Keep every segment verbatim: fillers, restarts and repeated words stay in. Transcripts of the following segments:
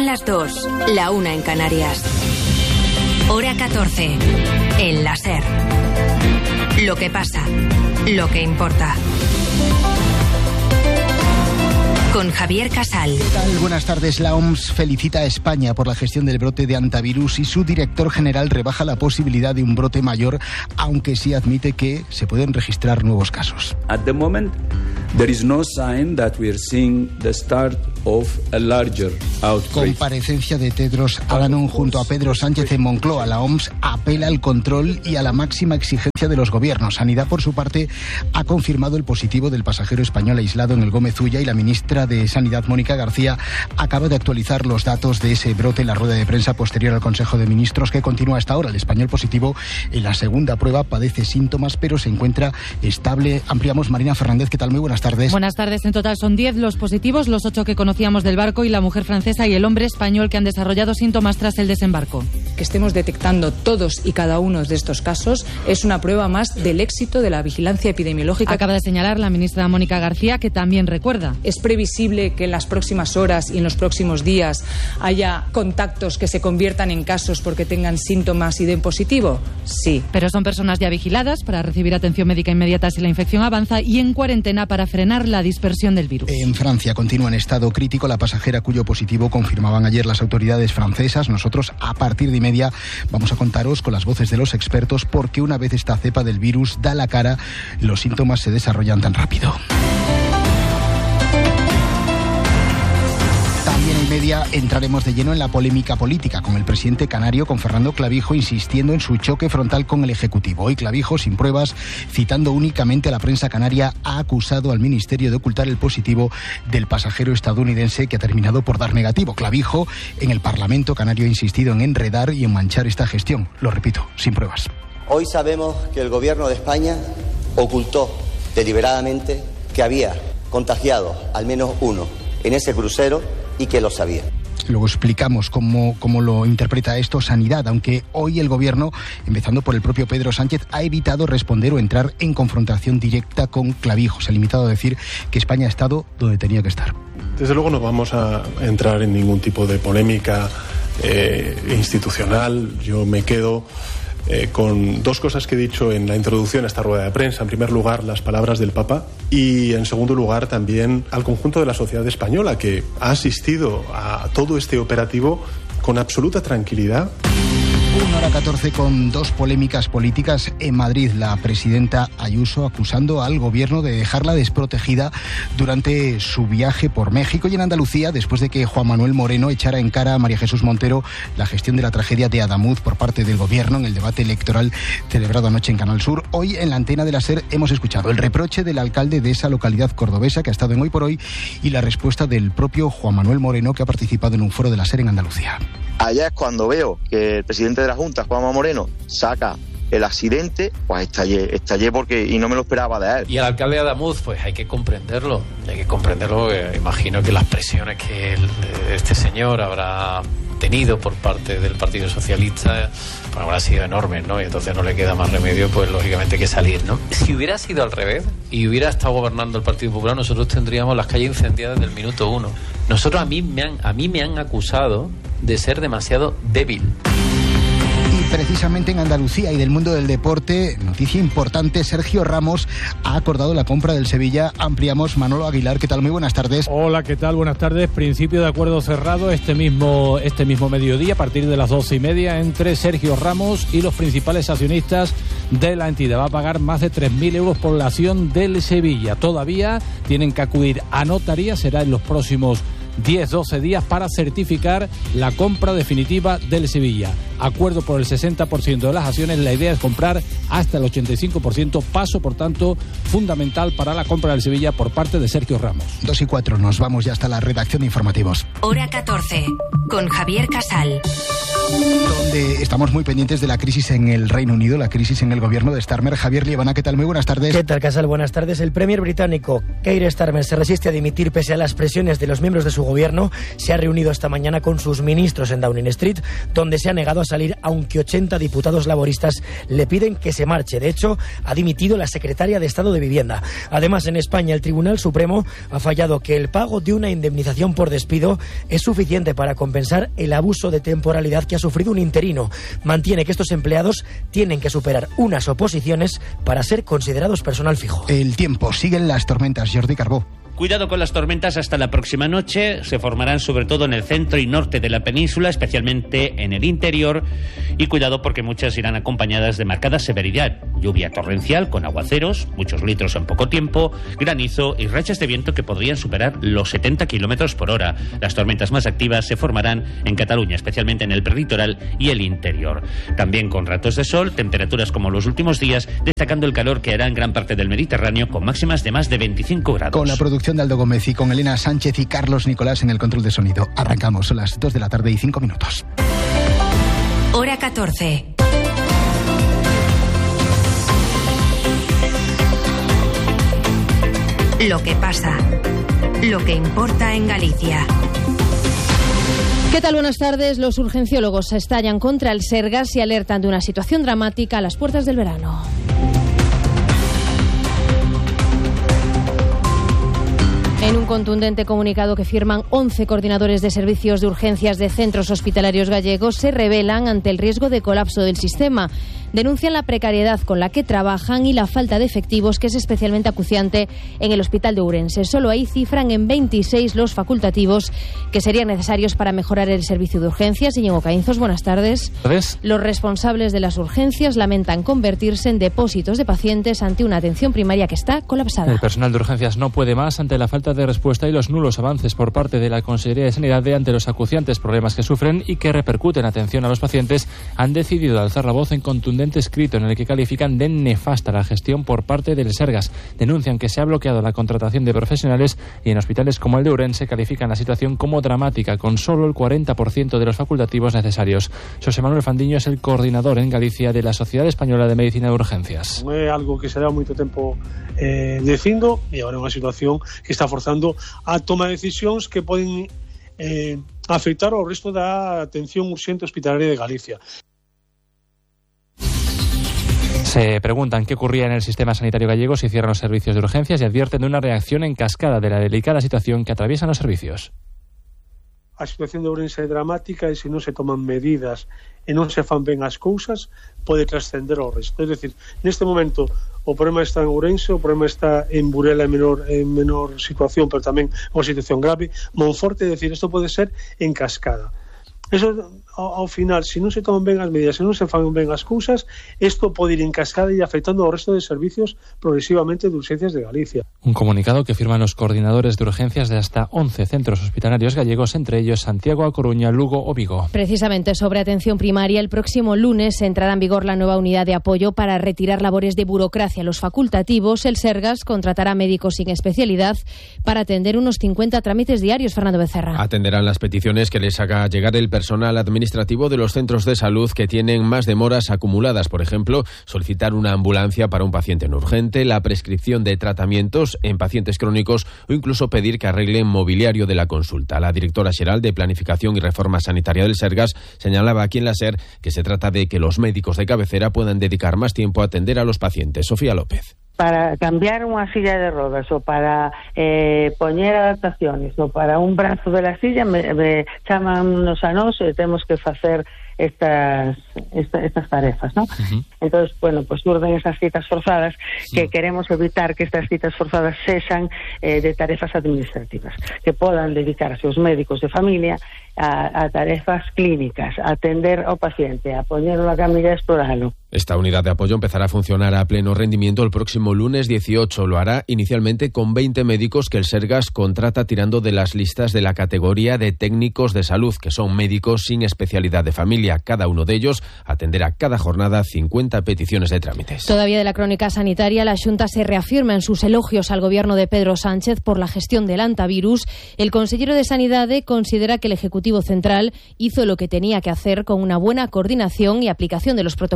las dos, la una en Canarias. Hora catorce, en la SER. Lo que pasa, lo que importa. Con Javier Casal. ¿Qué tal? Buenas tardes. La O M S felicita a España por la gestión del brote de hantavirus y su director general rebaja la posibilidad de un brote mayor, aunque sí admite que se pueden registrar nuevos casos. At the moment, there is no sign that we are seeing the start of a larger outbreak. Comparecencia de Tedros Adhanom junto a Pedro Sánchez en Moncloa. La O M S apela al control y a la máxima exigencia de los gobiernos. Sanidad, por su parte, ha confirmado el positivo del pasajero español aislado en el Gómez Ulla y la ministra de Sanidad, Mónica García, acaba de actualizar los datos de ese brote en la rueda de prensa posterior al Consejo de Ministros que continúa hasta ahora. El español positivo en la segunda prueba padece síntomas, pero se encuentra estable. Ampliamos. Marina Fernández, ¿qué tal? Muy buenas tardes. Buenas tardes. En total son diez los positivos, los ocho que conocíamos del barco y la mujer francesa y el hombre español que han desarrollado síntomas tras el desembarco. Que estemos detectando todos y cada uno de estos casos es una prueba más del éxito de la vigilancia epidemiológica. Acaba de señalar la ministra Mónica García, que también recuerda. Es previsible que en las próximas horas y en los próximos días haya contactos que se conviertan en casos porque tengan síntomas y den positivo. Sí. Pero son personas ya vigiladas para recibir atención médica inmediata si la infección avanza y en cuarentena para frenar la dispersión del virus. En Francia continúa en estado crítico la pasajera cuyo positivo confirmaban ayer las autoridades francesas. Nosotros a partir de y media vamos a contaros con las voces de los expertos porque una vez esta cepa del virus da la cara, los síntomas se desarrollan tan rápido. También en media entraremos de lleno en la polémica política con el presidente canario, con Fernando Clavijo, insistiendo en su choque frontal con el Ejecutivo. Hoy Clavijo, sin pruebas, citando únicamente a la prensa canaria, ha acusado al Ministerio de ocultar el positivo del pasajero estadounidense que ha terminado por dar negativo. Clavijo, en el Parlamento canario, ha insistido en enredar y en manchar esta gestión. Lo repito, sin pruebas. Hoy sabemos que el Gobierno de España ocultó deliberadamente que había contagiado al menos uno en ese crucero y que lo sabía. Luego explicamos cómo, cómo lo interpreta esto Sanidad, aunque hoy el Gobierno, empezando por el propio Pedro Sánchez, ha evitado responder o entrar en confrontación directa con Clavijo. Se ha limitado a decir que España ha estado donde tenía que estar. Desde luego no vamos a entrar en ningún tipo de polémica eh, institucional. Yo me quedo Eh, con dos cosas que he dicho en la introducción a esta rueda de prensa. En primer lugar, las palabras del Papa y, en segundo lugar, también al conjunto de la sociedad española que ha asistido a todo este operativo con absoluta tranquilidad. Una hora catorce con dos polémicas políticas en Madrid. La presidenta Ayuso acusando al gobierno de dejarla desprotegida durante su viaje por México, y en Andalucía, después de que Juan Manuel Moreno echara en cara a María Jesús Montero la gestión de la tragedia de Adamuz por parte del gobierno en el debate electoral celebrado anoche en Canal Sur. Hoy en la antena de la SER hemos escuchado el reproche del alcalde de esa localidad cordobesa que ha estado en Hoy por Hoy y la respuesta del propio Juan Manuel Moreno, que ha participado en un foro de la SER en Andalucía. Allá es cuando veo que el presidente de la Junta, Juanma Moreno, saca el accidente, pues estallé, estallé porque y no me lo esperaba de él. Y el alcalde de Adamuz, pues hay que comprenderlo, hay que comprenderlo. Eh, imagino que las presiones que el, este señor habrá tenido por parte del Partido Socialista pues habrán sido enormes, ¿no? Y entonces no le queda más remedio, pues lógicamente, que salir, ¿no? Si hubiera sido al revés y hubiera estado gobernando el Partido Popular, nosotros tendríamos las calles incendiadas desde el minuto uno. Nosotros a mí me han, a mí me han acusado de ser demasiado débil. Y precisamente en Andalucía y del mundo del deporte, noticia importante, Sergio Ramos ha acordado la compra del Sevilla. Ampliamos. Manolo Aguilar, ¿qué tal? Muy buenas tardes. Hola, ¿qué tal? Buenas tardes. Principio de acuerdo cerrado este mismo, este mismo mediodía, a partir de las doce y media, entre Sergio Ramos y los principales accionistas de la entidad. Va a pagar más de tres mil euros por la acción del Sevilla. Todavía tienen que acudir a notaría, será en los próximos diez doce días para certificar la compra definitiva del Sevilla. Acuerdo por el sesenta por ciento de las acciones. La idea es comprar hasta el ochenta y cinco por ciento. Paso, por tanto, fundamental para la compra del Sevilla por parte de Sergio Ramos. Dos y cuatro, nos vamos ya hasta la redacción de informativos. Hora catorce, con Javier Casal. Donde estamos muy pendientes de la crisis en el Reino Unido, la crisis en el gobierno de Starmer. Javier Liebana, ¿qué tal? Muy buenas tardes. ¿Qué tal, Casal? Buenas tardes. El premier británico Keir Starmer se resiste a dimitir pese a las presiones de los miembros de su gobierno se ha reunido esta mañana con sus ministros en Downing Street, donde se ha negado a salir, aunque ochenta diputados laboristas le piden que se marche. De hecho, ha dimitido la secretaria de Estado de Vivienda. Además, en España, el Tribunal Supremo ha fallado que el pago de una indemnización por despido es suficiente para compensar el abuso de temporalidad que ha sufrido un interino. Mantiene que estos empleados tienen que superar unas oposiciones para ser considerados personal fijo. El tiempo, siguen las tormentas. Jordi Carbó. Cuidado con las tormentas hasta la próxima noche. Se formarán sobre todo en el centro y norte de la península, especialmente en el interior. Y cuidado porque muchas irán acompañadas de marcada severidad. Lluvia torrencial con aguaceros, muchos litros en poco tiempo, granizo y rachas de viento que podrían superar los setenta kilómetros por hora. Las tormentas más activas se formarán en Cataluña, especialmente en el prelitoral y el interior. También con ratos de sol, temperaturas como los últimos días, destacando el calor que hará en gran parte del Mediterráneo con máximas de más de veinticinco grados. Con la producción de Aldo Gómez y con Elena Sánchez y Carlos Nicolás en el control de sonido. Arrancamos, son las dos de la tarde y cinco minutos. Hora catorce. Lo que pasa. Lo que importa en Galicia. ¿Qué tal? Buenas tardes. Los urgenciólogos estallan contra el Sergas y alertan de una situación dramática a las puertas del verano. En un contundente comunicado que firman once coordinadores de servicios de urgencias de centros hospitalarios gallegos, se revelan ante el riesgo de colapso del sistema. Denuncian la precariedad con la que trabajan y la falta de efectivos, que es especialmente acuciante en el Hospital de Ourense. Solo ahí cifran en veintiséis los facultativos que serían necesarios para mejorar el servicio de urgencias. Íñigo Caínzos, buenas tardes. ¿Ves? Los responsables de las urgencias lamentan convertirse en depósitos de pacientes ante una atención primaria que está colapsada. El personal de urgencias no puede más ante la falta de respuesta y los nulos avances por parte de la Consejería de Sanidad de ante los acuciantes problemas que sufren y que repercuten en atención a los pacientes. Han decidido alzar la voz en contundente escrito en el que califican de nefasta la gestión por parte del Sergas. Denuncian que se ha bloqueado la contratación de profesionales y en hospitales como el de Ourense califican la situación como dramática, con solo el cuarenta por ciento de los facultativos necesarios. José Manuel Fandiño es el coordinador en Galicia de la Sociedad Española de Medicina de Urgencias. É algo que se dá moito tempo eh, dicindo e agora é unha situación que está forzando a toma de decisións que poden eh, afectar ao resto da atención urxente hospitalaria de Galicia. Se preguntan qué ocurría en el sistema sanitario gallego si cierran los servicios de urgencias y advierten de una reacción en cascada de la delicada situación que atraviesan los servicios. A situación de Ourense é dramática e se non se toman medidas e non se fan ben as cousas pode trascender ao resto. É dicir, neste momento o problema está en Ourense, o problema está en Burela en menor, en menor situación, pero tamén unha situación grave. Monforte, é dicir, isto pode ser en cascada. Eso, ao, ao final, se non se toman ben as medidas, se non se fan ben as cousas, isto pode ir en cascada e afectando ao resto de servicios progresivamente de urgencias de Galicia. Un comunicado que firman los coordinadores de urgencias de hasta once centros hospitalarios gallegos, entre ellos Santiago, A Coruña, Lugo o Vigo. Precisamente sobre atención primaria, el próximo lunes entrará en vigor la nueva unidad de apoyo para retirar labores de burocracia a los facultativos. El Sergas contratará médicos sin especialidad para atender unos cincuenta trámites diarios. Fernando Becerra. Atenderán las peticiones que les haga llegar el personal administrativo de los centros de salud que tienen más demoras acumuladas. Por ejemplo, solicitar una ambulancia para un paciente no urgente, la prescripción de tratamientos en pacientes crónicos o incluso pedir que arreglen mobiliario de la consulta. La directora xeral de Planificación y Reforma Sanitaria del Sergas señalaba aquí en la SER que se trata de que los médicos de cabecera puedan dedicar más tiempo a atender a los pacientes. Sofía López. Para cambiar unha silla de rodas ou para eh, poñer adaptaciones ou para un brazo de la silla me, me chamannos a nós e temos que facer estas esta, estas tarefas, ¿no? Uh-huh. Entonces, bueno, pues surden esas citas forzadas que uh-huh. queremos evitar que estas citas forzadas sexan eh, de tarefas administrativas, que podan dedicarse os médicos de familia a, a tarefas clínicas, a atender ao paciente, a poñer na camilla e exploralo. Esta unidad de apoyo empezará a funcionar a pleno rendimiento el próximo lunes dieciocho. Lo hará inicialmente con veinte médicos que el Sergas contrata tirando de las listas de la categoría de técnicos de salud, que son médicos sin especialidad de familia. Cada uno de ellos atenderá cada jornada cincuenta peticiones de trámites. Todavía de la crónica sanitaria, la Xunta se reafirma en sus elogios al gobierno de Pedro Sánchez por la gestión del antivirus. El consellero de Sanidade considera que el Ejecutivo Central hizo lo que tenía que hacer con una buena coordinación y aplicación de los protocolos sanitarios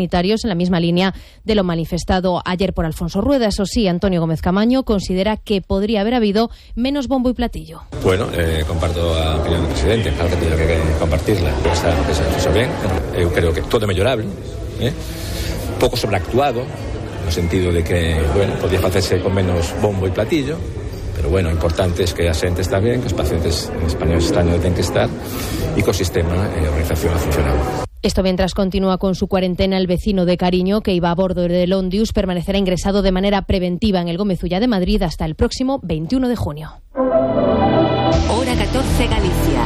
humanitarios en la misma línea de lo manifestado ayer por Alfonso Rueda. Eso sí, Antonio Gómez Camaño considera que podría haber habido menos bombo y platillo. Bueno, eh, comparto a opinión do presidente, claro que teño que compartirla. Esa, esa, esa ben, eu creo que todo é mellorable, eh? pouco sobreactuado, no sentido de que, bueno, podía facerse con menos bombo e platillo, pero bueno, o importante es que a xente está ben, que os pacientes españoles están onde ten que estar e que o sistema e a organización ha funcionado. Esto mientras continúa con su cuarentena el vecino de Cariño, que iba a bordo del Ondius, permanecerá ingresado de manera preventiva en el Gómez Ulla de Madrid hasta el próximo veintiuno de junio. Hora catorce, Galicia.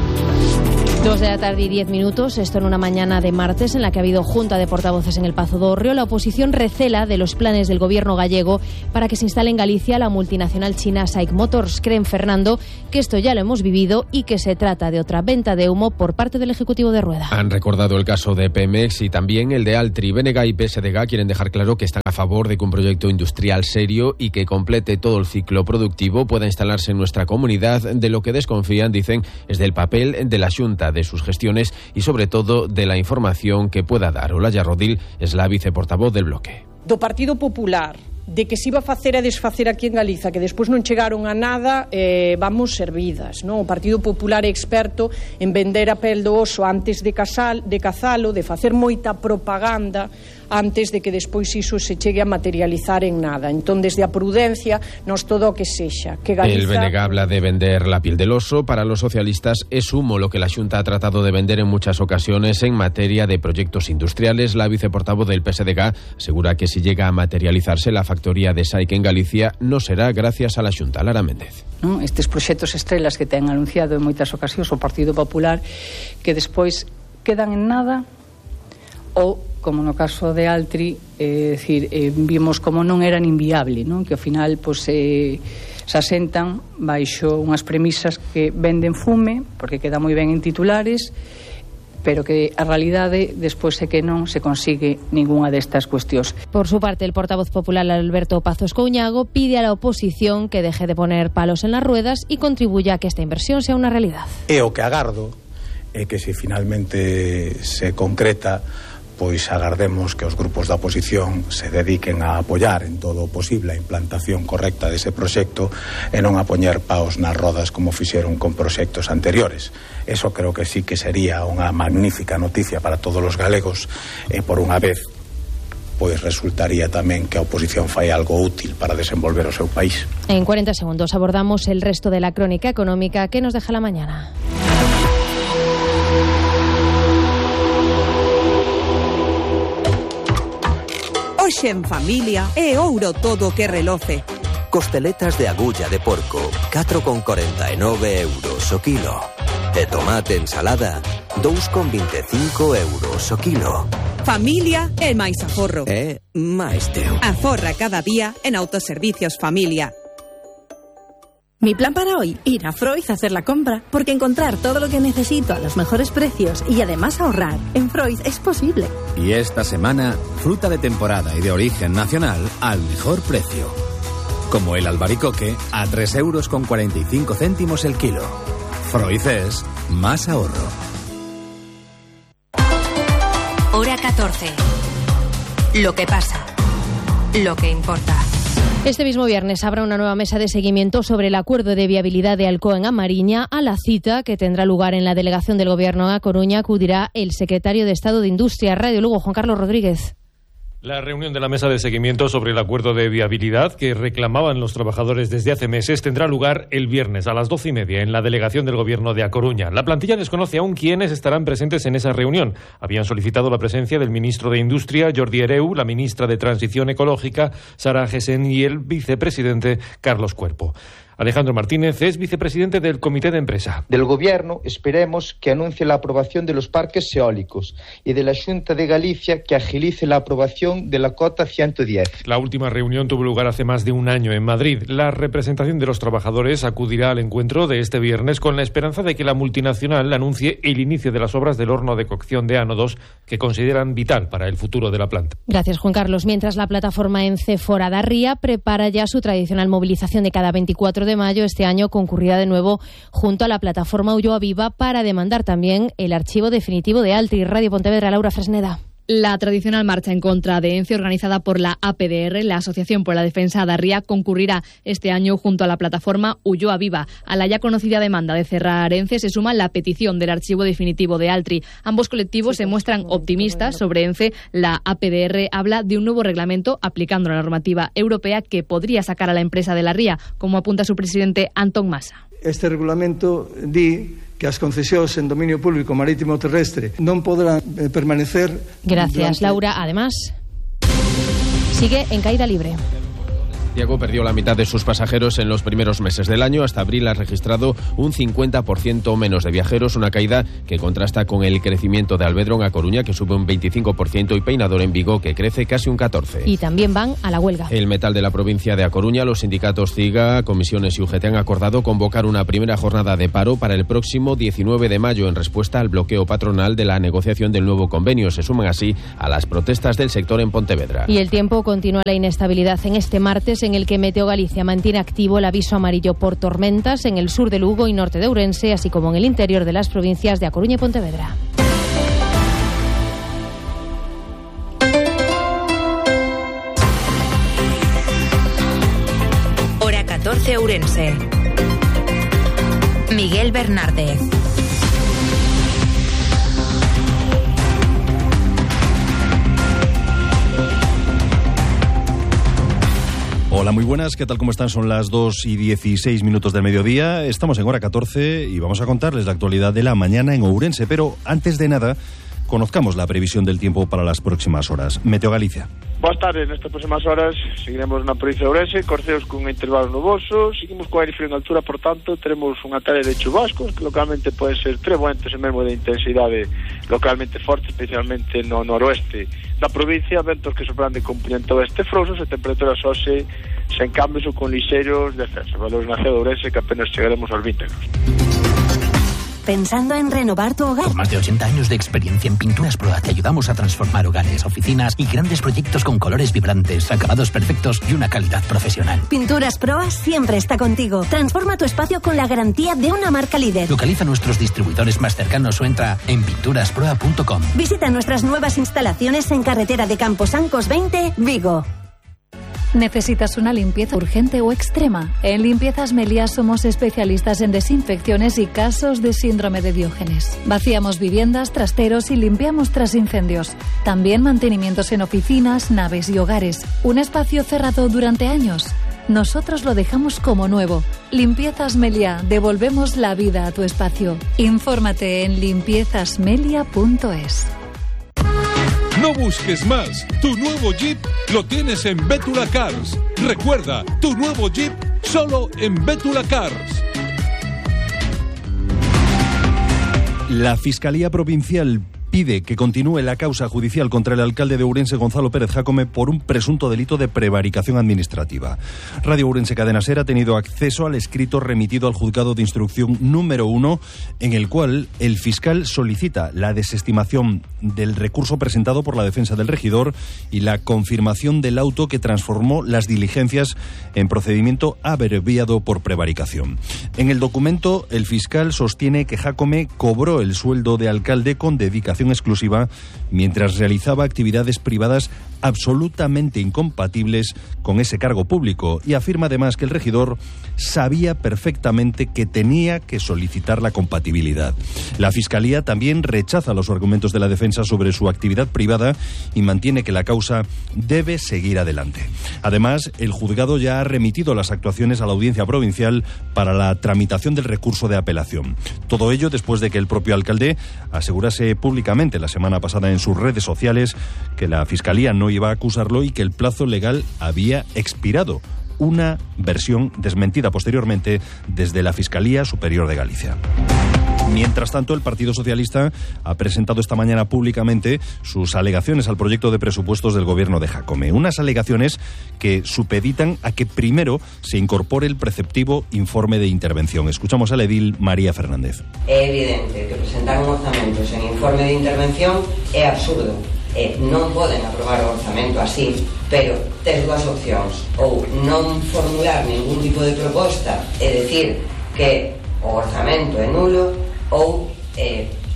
Dos de la tarde y diez minutos, esto en una mañana de martes en la que ha habido junta de portavoces en el Pazo do Hórreo. La oposición recela de los planes del gobierno gallego para que se instale en Galicia la multinacional china SAIC Motors. Creen, Fernando, que esto ya lo hemos vivido y que se trata de otra venta de humo por parte del Ejecutivo de Rueda. Han recordado el caso de Pemex y también el de Altri. B N G y P S D G quieren dejar claro que están a favor de que un proyecto industrial serio y que complete todo el ciclo productivo pueda instalarse en nuestra comunidad. De lo que desconfían, dicen, es del papel de la Xunta, de sus gestiones y sobre todo de la información que pueda dar. Olaya Rodil es la viceportavoz del bloque. Do Partido Popular, de que se iba a facer e desfacer aquí en Galiza, que despois non chegaron a nada, eh, vamos servidas, non? O Partido Popular é experto en vender a pel do oso antes de, casal, de cazalo, de facer moita propaganda antes de que despois iso se chegue a materializar en nada. Entón, desde a prudencia, nos todo o que sexa. Que Galiza... El B N G habla de vender la piel del oso. Para los socialistas es humo lo que la Xunta ha tratado de vender en muchas ocasiones en materia de proyectos industriales. La viceportavoz del P S D G asegura que si llega a materializarse la factoría de SAIC en Galicia no será gracias a la Xunta. Lara Méndez. Non? Estes proxectos estrelas que ten anunciado en moitas ocasións o Partido Popular, que despois quedan en nada, ou como no caso de Altri, é eh, dicir, eh, vimos como non eran inviable, non? Que ao final pois, eh, se asentan baixo unhas premisas que venden fume, porque queda moi ben en titulares, pero que a realidade despois é que non se consigue ningunha destas cuestións. Por su parte, el portavoz popular Alberto Pazos Couñago pide a la oposición que deje de poner palos en las ruedas y contribuya a que esta inversión sea una realidad. E o que agardo é que se finalmente se concreta, pois agardemos que os grupos da oposición se dediquen a apoiar en todo o posible a implantación correcta dese proxecto e non a poñer paos nas rodas como fixeron con proxectos anteriores. Eso creo que sí que sería unha magnífica noticia para todos os galegos e por unha vez pois resultaría tamén que a oposición fai algo útil para desenvolver o seu país. En cuarenta segundos abordamos el resto de la crónica económica que nos deja la mañana. Hoxe en familia é ouro todo que reloce. Costeletas de agulla de porco, catro con corenta e nove euros o kilo. E tomate ensalada, dous con vinte e cinco euros o kilo. Familia é máis aforro. É máis teu. Aforra cada día en Autoservicios Familia. Mi plan para hoy, ir a Freud a hacer la compra, porque encontrar todo lo que necesito a los mejores precios y además ahorrar en Freud es posible. Y esta semana, fruta de temporada y de origen nacional al mejor precio. Como el albaricoque a tres euros con cuarenta y cinco céntimos el kilo. Freud es más ahorro. Hora catorce. Lo que pasa. Lo que importa. Este mismo viernes habrá una nueva mesa de seguimiento sobre el acuerdo de viabilidad de Alcoa en A Mariña. A la cita, que tendrá lugar en la delegación del Gobierno a Coruña, acudirá el secretario de Estado de Industria. Radio Lugo, Juan Carlos Rodríguez. La reunión de la mesa de seguimiento sobre el acuerdo de viabilidad que reclamaban los trabajadores desde hace meses tendrá lugar el viernes a las doce y media en la delegación del Gobierno de A Coruña. La plantilla desconoce aún quiénes estarán presentes en esa reunión. Habían solicitado la presencia del ministro de Industria, Jordi Hereu, la ministra de Transición Ecológica, Sara Gesen, y el vicepresidente, Carlos Cuerpo. Alejandro Martínez es vicepresidente del Comité de Empresa. Del Gobierno esperemos que anuncie la aprobación de los parques eólicos y de la Xunta de Galicia que agilice la aprobación de la cota ciento diez. La última reunión tuvo lugar hace más de un año en Madrid. La representación de los trabajadores acudirá al encuentro de este viernes con la esperanza de que la multinacional anuncie el inicio de las obras del horno de cocción de ánodos que consideran vital para el futuro de la planta. Gracias, Juan Carlos. Mientras la plataforma Ence Foradarría prepara ya su tradicional movilización de cada veinticuatro de mayo, este año concurrirá de nuevo junto a la plataforma Ulloa Viva para demandar también el archivo definitivo de Altri. Radio Pontevedra, Laura Fresneda. La tradicional marcha en contra de ENCE, organizada por la A P D R, la Asociación por la Defensa de Arría, concurrirá este año junto a la plataforma Ulloa Viva. A la ya conocida demanda de cerrar ENCE se suma la petición del archivo definitivo de Altri. Ambos colectivos se muestran optimistas sobre ENCE. La A P D R habla de un nuevo reglamento aplicando la normativa europea que podría sacar a la empresa de la ría, como apunta su presidente Antón Masa. Este regulamento di que as concesións en dominio público marítimo terrestre non poderán eh, permanecer. Gracias, durante... Laura. Además, sigue en caída libre. Santiago perdió la mitad de sus pasajeros en los primeros meses del año. Hasta abril ha registrado un cincuenta por ciento menos de viajeros, una caída que contrasta con el crecimiento de Albedrón a Coruña, que sube un veinticinco por ciento, y Peinador en Vigo, que crece casi un catorce por ciento. Y también van a la huelga. El metal de la provincia de A Coruña, los sindicatos CIGA, comisiones y U G T han acordado convocar una primera jornada de paro para el próximo diecinueve de mayo en respuesta al bloqueo patronal de la negociación del nuevo convenio. Se suman así a las protestas del sector en Pontevedra. Y el tiempo continúa la inestabilidad en este martes, en el que Meteo Galicia mantiene activo el aviso amarillo por tormentas en el sur de Lugo y norte de Ourense, así como en el interior de las provincias de A Coruña y Pontevedra. Hora catorce Ourense. Miguel Bernárdez. Hola, muy buenas, ¿qué tal? ¿Cómo están? Son las dos y dieciséis minutos del mediodía. Estamos en hora catorce y vamos a contarles la actualidad de la mañana en Ourense. Pero antes de nada, conozcamos la previsión del tiempo para las próximas horas. Meteo Galicia. Boas tardes, nestas próximas horas seguiremos na provincia de Ourense, corceos con intervalos nubosos, seguimos con aire frío en altura, por tanto, teremos unha tarde de chubascos, que localmente poden ser trebuentos e mesmo de intensidade localmente forte, especialmente no noroeste da provincia, ventos que sopran de componente oeste frouxos e temperaturas hoxe sen cambios ou con lixeiros descensos. Valores na cidade de Ourense que apenas chegaremos aos vinte grados. ¿Pensando en renovar tu hogar? Con más de ochenta años de experiencia en Pinturas Proa te ayudamos a transformar hogares, oficinas y grandes proyectos con colores vibrantes, acabados perfectos y una calidad profesional. Pinturas Proa siempre está contigo. Transforma tu espacio con la garantía de una marca líder. Localiza nuestros distribuidores más cercanos o entra en pinturas proa punto com. Visita nuestras nuevas instalaciones en carretera de Camposancos veinte, Vigo. ¿Necesitas una limpieza urgente o extrema? En Limpiezas Meliá somos especialistas en desinfecciones y casos de síndrome de Diógenes. Vaciamos viviendas, trasteros y limpiamos tras incendios. También mantenimientos en oficinas, naves y hogares. Un espacio cerrado durante años. Nosotros lo dejamos como nuevo. Limpiezas Meliá, devolvemos la vida a tu espacio. Infórmate en limpiezas melia punto es. No busques más. Tu nuevo Jeep lo tienes en Bétula Cars. Recuerda, tu nuevo Jeep solo en Bétula Cars. La Fiscalía Provincial pide que continúe la causa judicial contra el alcalde de Ourense, Gonzalo Pérez Jácome, por un presunto delito de prevaricación administrativa. Radio Ourense Cadena Ser ha tenido acceso al escrito remitido al juzgado de instrucción número uno, en el cual el fiscal solicita la desestimación del recurso presentado por la defensa del regidor y la confirmación del auto que transformó las diligencias en procedimiento abreviado por prevaricación. En el documento, el fiscal sostiene que Jácome cobró el sueldo de alcalde con dedicación exclusiva mientras realizaba actividades privadas absolutamente incompatibles con ese cargo público, y afirma además que el regidor sabía perfectamente que tenía que solicitar la compatibilidad. La Fiscalía también rechaza los argumentos de la defensa sobre su actividad privada y mantiene que la causa debe seguir adelante. Además, el juzgado ya ha remitido las actuaciones a la Audiencia Provincial para la tramitación del recurso de apelación. Todo ello después de que el propio alcalde asegurase públicamente la semana pasada en sus redes sociales que la Fiscalía no iba a acusarlo y que el plazo legal había expirado. Una versión desmentida posteriormente desde la Fiscalía Superior de Galicia. Mientras tanto, el Partido Socialista ha presentado esta mañana públicamente sus alegaciones al proyecto de presupuestos del gobierno de Jácome. Unas alegaciones que supeditan a que primero se incorpore el preceptivo informe de intervención. Escuchamos a la edil María Fernández. É evidente que presentar un orzamento sen informe de intervención é absurdo. Eh, non poden aprobar o orzamento así, pero tes dúas opcións: ou non formular ningún tipo de proposta e decir que o orzamento é nulo, ou eh,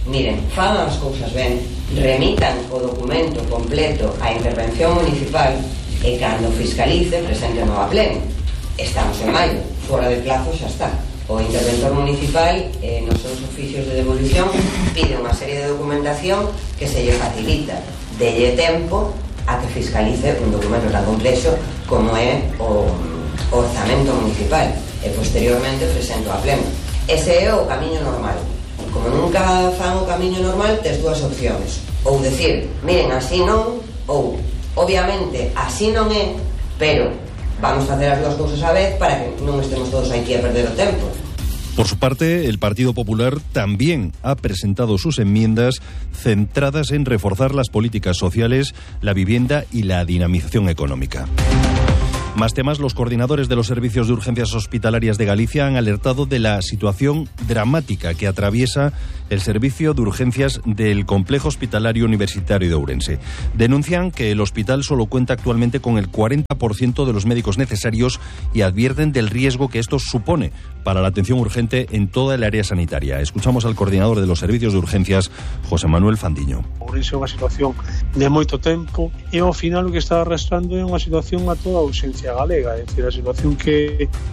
miren, fagan as cousas ben, remitan o documento completo á intervención municipal e cando fiscalice presenten a pleno. Estamos en maio, fora de plazo xa está. O interventor municipal eh, nos seus oficios de devolución pide unha serie de documentación que se lle facilita, delle tempo a que fiscalice un documento tan complexo como é o orzamento municipal e posteriormente presento a pleno. Ese é o camiño normal. Como nunca fan o camiño normal, tes dúas opcións. Ou decir, miren, así non, ou, obviamente, así non é, pero vamos a hacer as dúas cousas a vez para que non estemos todos aquí a perder o tempo. Por su parte, el Partido Popular también ha presentado sus enmiendas centradas en reforzar las políticas sociales, la vivienda y la dinamización económica. Más temas, los coordinadores de los servicios de urgencias hospitalarias de Galicia han alertado de la situación dramática que atraviesa el servicio de urgencias del Complejo Hospitalario Universitario de Ourense. Denuncian que el hospital solo cuenta actualmente con el cuarenta por ciento de los médicos necesarios y advierten del riesgo que esto supone para la atención urgente en toda el área sanitaria. Escuchamos al coordinador de los servicios de urgencias, José Manuel Fandiño. Ourense é unha situación de moito tempo e ao final o que está arrastrando é unha situación a toda a urgencia galega, é dicir, a situación que